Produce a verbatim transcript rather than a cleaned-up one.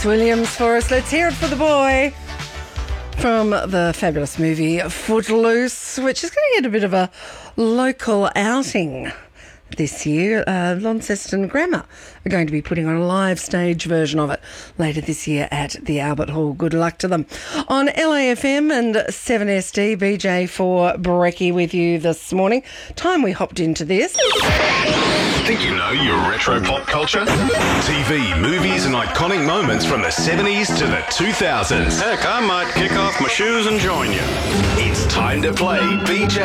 Williams for us. Let's hear it for the boy from the fabulous movie Footloose, which is going to get a bit of a local outing this year. uh, Launceston Grammar are going to be putting on a live stage version of it later this year at the Albert Hall. Good luck to them. On L A F M and seven S D, B J for Brekkie with you this morning. Time we hopped into this. Think you know your retro pop culture? T V, movies and iconic moments from the seventies to the two thousands. Heck, I might kick off my shoes and join you. It's time to play B J